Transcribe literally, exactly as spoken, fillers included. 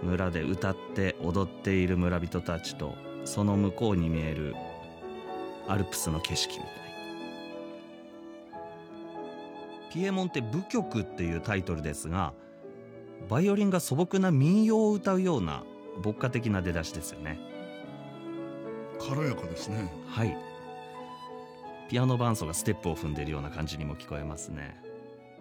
村で歌って踊っている村人たちと、その向こうに見えるアルプスの景色みたいな。ピエモンテ舞曲っていうタイトルですが、バイオリンが素朴な民謡を歌うような牧歌的な出だしですよね。 軽やかですね。 はい。ピアノ伴奏がステップを踏んでいるような感じにも聞こえますね。